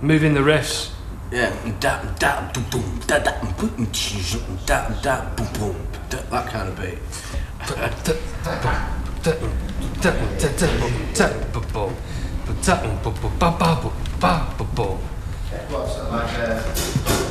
moving the riffs. Yeah. That kind of beat. What's it like